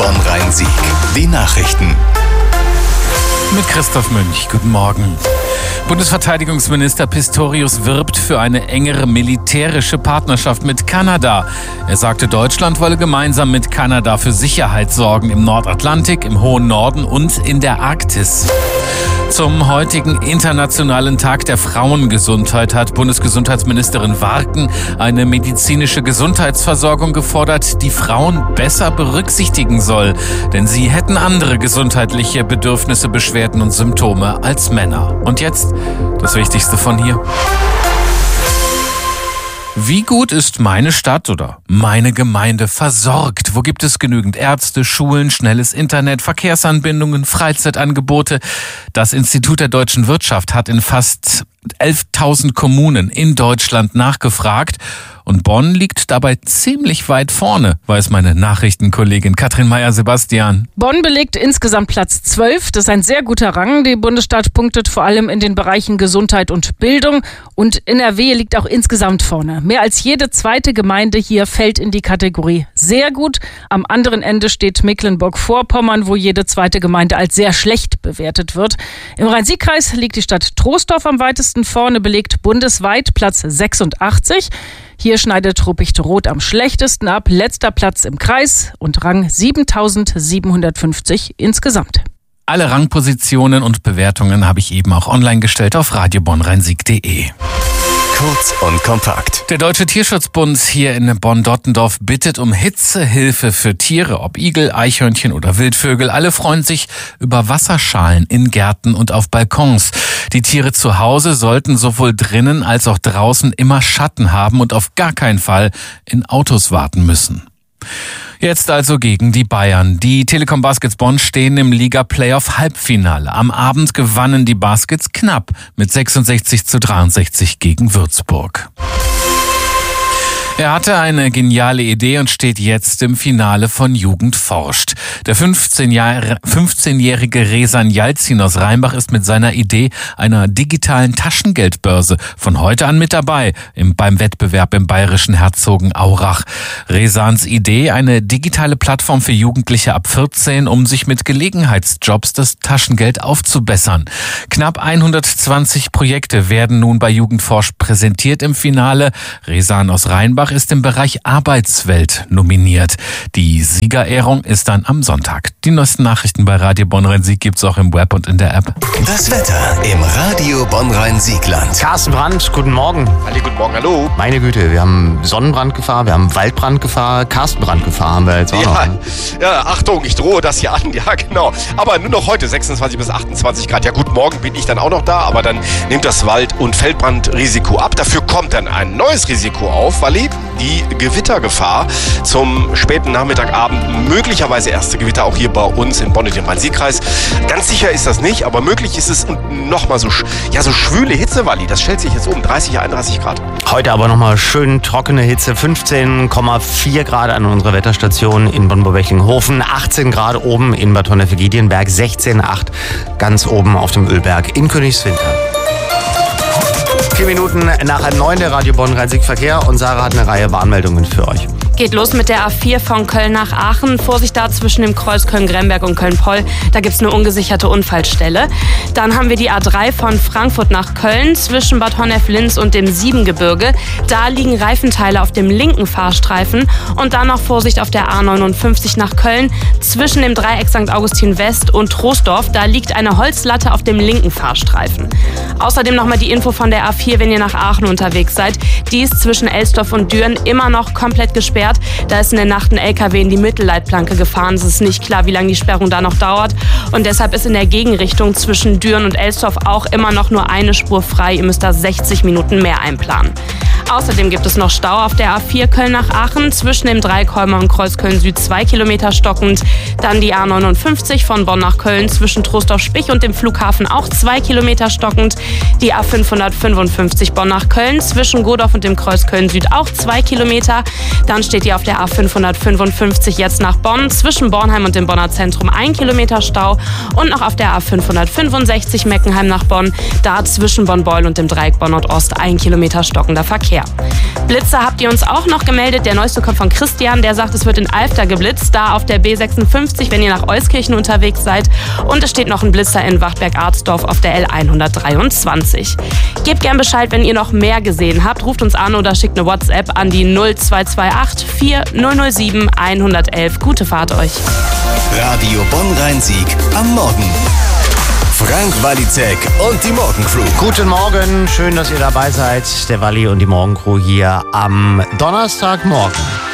Bonn-Rhein-Sieg. Die Nachrichten. Mit Christoph Münch. Guten Morgen. Bundesverteidigungsminister Pistorius wirbt für eine engere militärische Partnerschaft mit Kanada. Er sagte, Deutschland wolle gemeinsam mit Kanada für Sicherheit sorgen im Nordatlantik, im hohen Norden und in der Arktis. Zum heutigen Internationalen Tag der Frauengesundheit hat Bundesgesundheitsministerin Warken eine medizinische Gesundheitsversorgung gefordert, die Frauen besser berücksichtigen soll. Denn sie hätten andere gesundheitliche Bedürfnisse, Beschwerden und Symptome als Männer. Und jetzt das Wichtigste von hier. Wie gut ist meine Stadt oder meine Gemeinde versorgt? Wo gibt es genügend Ärzte, Schulen, schnelles Internet, Verkehrsanbindungen, Freizeitangebote? Das Institut der deutschen Wirtschaft hat in fast 11.000 Kommunen in Deutschland nachgefragt. Und Bonn liegt dabei ziemlich weit vorne, weiß meine Nachrichtenkollegin Katrin Meyer-Sebastian. Bonn belegt insgesamt Platz 12. Das ist ein sehr guter Rang. Die Bundesstadt punktet vor allem in den Bereichen Gesundheit und Bildung. Und NRW liegt auch insgesamt vorne. Mehr als jede zweite Gemeinde hier fällt in die Kategorie sehr gut. Am anderen Ende steht Mecklenburg-Vorpommern, wo jede zweite Gemeinde als sehr schlecht bewertet wird. Im Rhein-Sieg-Kreis liegt die Stadt Troisdorf am weitesten vorne, belegt bundesweit Platz 86. Hier schneidet Ruppichteroth am schlechtesten ab. Letzter Platz im Kreis und Rang 7.750 insgesamt. Alle Rangpositionen und Bewertungen habe ich eben auch online gestellt auf radiobonnrheinsieg.de. Kurz und kompakt. Der Deutsche Tierschutzbund hier in Bonn-Dottendorf bittet um Hitzehilfe für Tiere, ob Igel, Eichhörnchen oder Wildvögel. Alle freuen sich über Wasserschalen in Gärten und auf Balkons. Die Tiere zu Hause sollten sowohl drinnen als auch draußen immer Schatten haben und auf gar keinen Fall in Autos warten müssen. Jetzt also gegen die Bayern. Die Telekom Baskets Bonn stehen im Liga-Playoff-Halbfinale. Am Abend gewannen die Baskets knapp mit 66:63 gegen Würzburg. Er hatte eine geniale Idee und steht jetzt im Finale von Jugend forscht. Der 15-jährige Rezan Yalcin aus Rheinbach ist mit seiner Idee einer digitalen Taschengeldbörse von heute an mit dabei beim Wettbewerb im bayerischen Herzogenaurach. Rezans Idee, eine digitale Plattform für Jugendliche ab 14, um sich mit Gelegenheitsjobs das Taschengeld aufzubessern. Knapp 120 Projekte werden nun bei Jugend forscht präsentiert im Finale. Rezan aus Rheinbach ist im Bereich Arbeitswelt nominiert. Die Siegerehrung ist dann am Sonntag. Die neuesten Nachrichten bei Radio Bonn-Rhein-Sieg gibt's auch im Web und in der App. Das Wetter im Radio Bonn-Rhein-Siegland. Carsten Brandt, guten Morgen. Halli, guten Morgen, hallo. Meine Güte, wir haben Sonnenbrandgefahr, wir haben Waldbrandgefahr, Karstenbrandgefahr haben wir jetzt auch noch. Ja, Achtung, ich drohe das hier an, ja genau. Aber nur noch heute 26 bis 28 Grad. Ja gut, morgen bin ich dann auch noch da, aber dann nimmt das Wald- und Feldbrandrisiko ab. Dafür kommt dann ein neues Risiko auf, Walli. Die Gewittergefahr zum späten Nachmittagabend, möglicherweise erste Gewitter auch hier bei uns in Bonn und im Rhein-Sieg-Kreis. Ganz sicher ist das nicht, aber möglich ist es. Und nochmal so schwüle Hitze, Walli, das stellt sich jetzt um, 30, 31 Grad. Heute aber nochmal schön trockene Hitze, 15,4 Grad an unserer Wetterstation in Bonn-Burgbechlinghofen, 18 Grad oben in Bad Honnef-Giedienberg, 16,8 ganz oben auf dem Ölberg in Königswinter. 4 Minuten nach 9 der Radio Bonn-Rhein-Sieg Verkehr und Sarah hat eine Reihe Warnmeldungen für euch. Geht los mit der A4 von Köln nach Aachen. Vorsicht da zwischen dem Kreuz Köln-Gremberg und Köln-Poll. Da gibt's eine ungesicherte Unfallstelle. Dann haben wir die A3 von Frankfurt nach Köln zwischen Bad Honnef-Linz und dem Siebengebirge. Da liegen Reifenteile auf dem linken Fahrstreifen. Und dann noch Vorsicht auf der A59 nach Köln zwischen dem Dreieck St. Augustin West und Troisdorf. Da liegt eine Holzlatte auf dem linken Fahrstreifen. Außerdem nochmal die Info von der A4, wenn ihr nach Aachen unterwegs seid. Die ist zwischen Elsdorf und Düren immer noch komplett gesperrt. Da ist in der Nacht ein LKW in die Mittelleitplanke gefahren. Es ist nicht klar, wie lange die Sperrung da noch dauert. Und deshalb ist in der Gegenrichtung zwischen Düren und Elsdorf auch immer noch nur eine Spur frei. Ihr müsst da 60 Minuten mehr einplanen. Außerdem gibt es noch Stau auf der A4 Köln nach Aachen zwischen dem Dreieck Holmer und Kreuz Köln Süd 2 Kilometer stockend. Dann die A59 von Bonn nach Köln zwischen Trostorf-Spich und dem Flughafen auch 2 Kilometer stockend. Die A555 Bonn nach Köln zwischen Godorf und dem Kreuz Köln Süd auch 2 Kilometer. Dann steht ihr auf der A555 jetzt nach Bonn zwischen Bornheim und dem Bonner Zentrum 1 Kilometer Stau. Und noch auf der A565 Meckenheim nach Bonn, da zwischen Bonn-Beul und dem Dreieck Bonn Nordost 1 Kilometer stockender Verkehr. Verkehr. Blitzer habt ihr uns auch noch gemeldet. Der neueste kommt von Christian, der sagt, es wird in Alfter geblitzt, da auf der B56, wenn ihr nach Euskirchen unterwegs seid. Und es steht noch ein Blitzer in Wachtberg-Arzdorf auf der L123. Gebt gern Bescheid, wenn ihr noch mehr gesehen habt. Ruft uns an oder schickt eine WhatsApp an die 0228 4007 111. Gute Fahrt euch. Radio Bonn-Rhein-Sieg am Morgen. Frank Walizek und die Morgencrew. Guten Morgen, schön, dass ihr dabei seid. Der Walli und die Morgencrew hier am Donnerstagmorgen.